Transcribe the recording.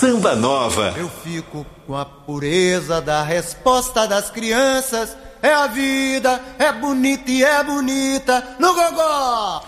Samba Nova. Eu fico com a pureza da resposta das crianças. É a vida, é bonita e é bonita no gogó.